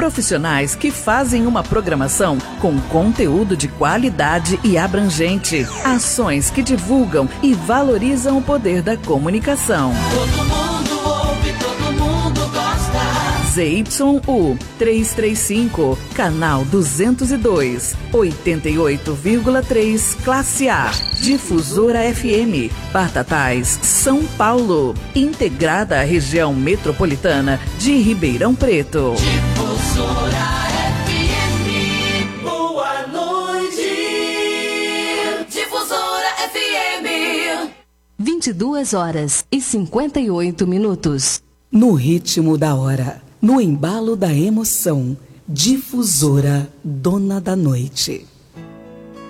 Profissionais que fazem uma programação com conteúdo de qualidade e abrangente. Ações que divulgam e valorizam o poder da comunicação. Todo mundo ouve, todo mundo gosta. ZYU 335, canal 202, 88,3, classe A. Difusora FM, Batatais, São Paulo. Integrada à região metropolitana de Ribeirão Preto. Difusora FM, boa noite. Difusora FM. 22h58. No ritmo da hora, no embalo da emoção, Difusora, dona da noite.